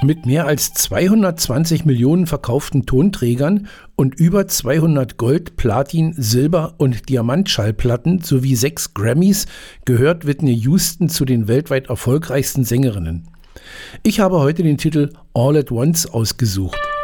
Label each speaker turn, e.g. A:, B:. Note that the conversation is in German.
A: Mit mehr als 220 Millionen verkauften Tonträgern und über 200 Gold-, Platin-, Silber- und Diamant-Schallplatten sowie 6 Grammys gehört Whitney Houston zu den weltweit erfolgreichsten Sängerinnen. Ich habe heute den Titel All at Once ausgesucht.